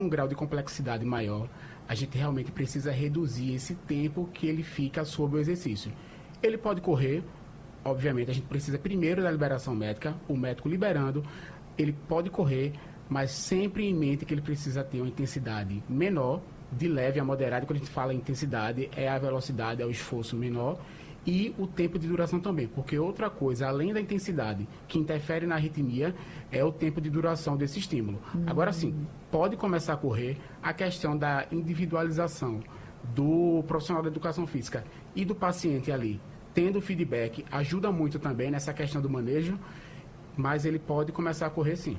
um grau de complexidade maior, a gente realmente precisa reduzir esse tempo que ele fica sob o exercício. Ele pode correr, obviamente, a gente precisa primeiro da liberação médica, o médico liberando, ele pode correr, mas sempre em mente que ele precisa ter uma intensidade menor, de leve a moderada. Quando a gente fala em intensidade, é a velocidade, é o esforço menor, e o tempo de duração também, porque outra coisa, além da intensidade, que interfere na arritmia, é o tempo de duração desse estímulo. Agora sim, pode começar a correr. A questão da individualização do profissional da educação física e do paciente ali, tendo feedback, ajuda muito também nessa questão do manejo, mas ele pode começar a correr sim.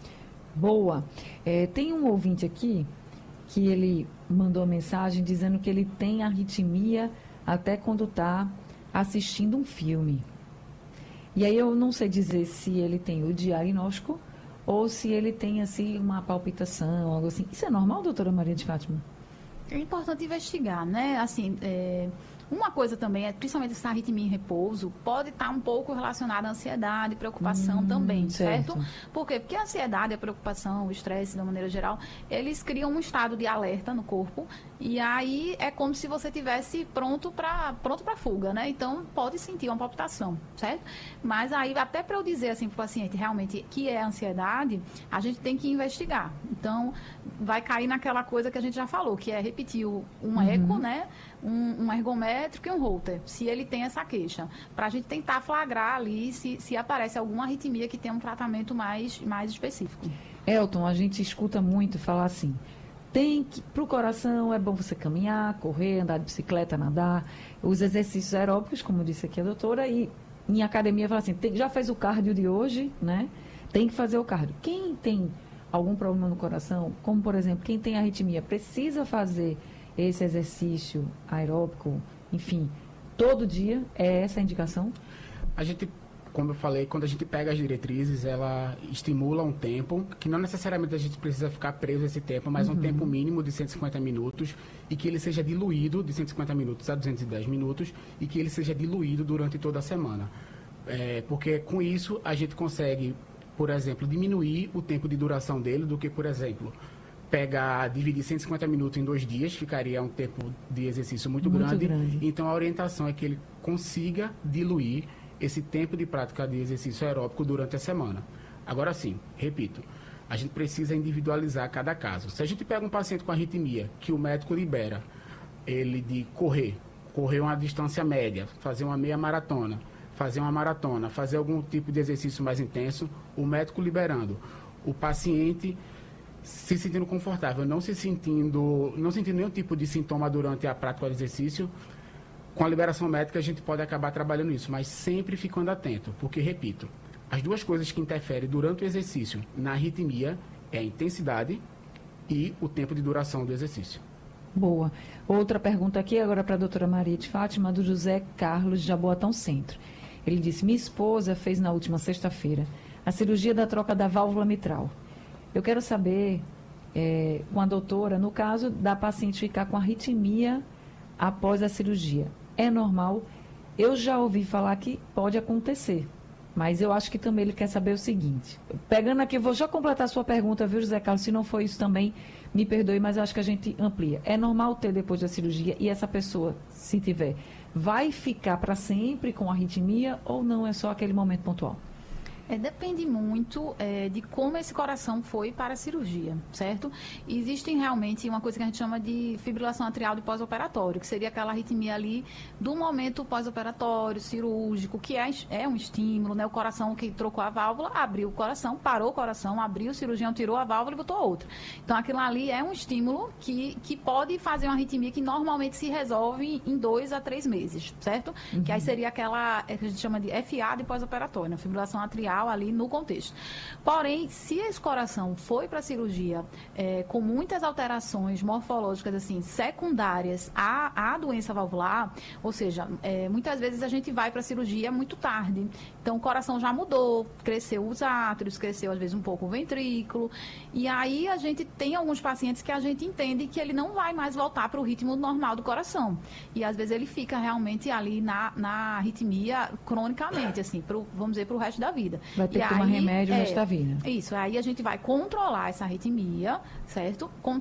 Boa. Tem um ouvinte aqui que ele mandou uma mensagem dizendo que ele tem arritmia até quando está assistindo um filme. E aí eu não sei dizer se ele tem o diagnóstico ou se ele tem, assim, uma palpitação, algo assim. Isso é normal, doutora Maria de Fátima? É importante investigar, né? Assim, uma coisa também, principalmente essa arritmia em repouso, pode estar um pouco relacionada à ansiedade, preocupação também, certo? Por quê? Porque a ansiedade, a preocupação, o estresse, de uma maneira geral, eles criam um estado de alerta no corpo e aí é como se você estivesse pronto para fuga, né? Então, pode sentir uma palpitação, certo? Mas aí, até para eu dizer assim para o paciente realmente que é ansiedade, a gente tem que investigar. Então, vai cair naquela coisa que a gente já falou, que é repetir um eco, né? Um ergométrico e um Holter, se ele tem essa queixa, para a gente tentar flagrar ali se aparece alguma arritmia que tem um tratamento mais específico. Elton, a gente escuta muito falar assim, para o coração é bom você caminhar, correr, andar de bicicleta, nadar, os exercícios aeróbicos, como disse aqui a doutora, e em academia fala assim, já fez o cardio de hoje, né? Tem que fazer o cardio. Quem tem algum problema no coração, como por exemplo, quem tem arritmia, precisa fazer esse exercício aeróbico, enfim, todo dia, é essa a indicação? A gente, como eu falei, quando a gente pega as diretrizes, ela estimula um tempo, que não necessariamente a gente precisa ficar preso a esse tempo, mas um tempo mínimo de 150 minutos, e que ele seja diluído de 150 minutos a 210 minutos, e que ele seja diluído durante toda a semana. Porque com isso a gente consegue, por exemplo, diminuir o tempo de duração dele do que, por exemplo, dividir 150 minutos em 2 dias, ficaria um tempo de exercício muito grande. Então, a orientação é que ele consiga diluir esse tempo de prática de exercício aeróbico durante a semana. Agora sim, repito, a gente precisa individualizar cada caso. Se a gente pega um paciente com arritmia, que o médico libera ele de correr uma distância média, fazer uma meia maratona, fazer uma maratona, fazer algum tipo de exercício mais intenso, o médico liberando, o paciente se sentindo confortável, não sentindo nenhum tipo de sintoma durante a prática do exercício, com a liberação médica a gente pode acabar trabalhando isso, mas sempre ficando atento, porque, repito, as duas coisas que interferem durante o exercício na arritmia é a intensidade e o tempo de duração do exercício. Boa. Outra pergunta aqui, agora para a doutora Maria de Fátima, do José Carlos de Jaboatão Centro. Ele disse, minha esposa fez na última sexta-feira a cirurgia da troca da válvula mitral. Eu quero saber, com a doutora, no caso da paciente ficar com arritmia após a cirurgia, é normal? Eu já ouvi falar que pode acontecer, mas eu acho que também ele quer saber o seguinte. Pegando aqui, vou já completar a sua pergunta, viu, José Carlos? Se não for isso também, me perdoe, mas eu acho que a gente amplia. É normal ter depois da cirurgia e essa pessoa, se tiver, vai ficar para sempre com arritmia ou não é só aquele momento pontual? Depende muito de como esse coração foi para a cirurgia, certo? E existem realmente uma coisa que a gente chama de fibrilação atrial de pós-operatório, que seria aquela arritmia ali do momento pós-operatório, cirúrgico, que é um estímulo, né? O coração que trocou a válvula, abriu o coração, parou o coração, abriu, o cirurgião tirou a válvula e botou outra. Então, aquilo ali é um estímulo que pode fazer uma arritmia que normalmente se resolve em 2 a 3 meses, certo? Que aí seria aquela que a gente chama de FA de pós-operatório, né? Fibrilação atrial ali no contexto. Porém, se esse coração foi para a cirurgia com muitas alterações morfológicas assim secundárias à doença valvular, ou seja, muitas vezes a gente vai para a cirurgia muito tarde. Então, o coração já mudou, cresceu os átrios, cresceu às vezes um pouco o ventrículo, e aí a gente tem alguns pacientes que a gente entende que ele não vai mais voltar para o ritmo normal do coração. E às vezes ele fica realmente ali na arritmia cronicamente, assim, vamos dizer, para o resto da vida. Vai ter que tomar remédio o resto da vida. Isso, aí a gente vai controlar essa arritmia, certo?